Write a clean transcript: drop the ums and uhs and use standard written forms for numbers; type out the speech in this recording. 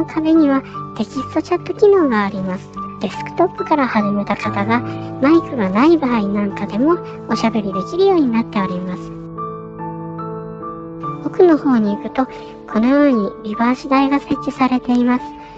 の壁にはテキストチャット機能があります。デスクトップから始めた方がマイクがない場合なんかでもおしゃべりできるようになっております。奥の方に行くとこのようにリバーシ台が設置されています。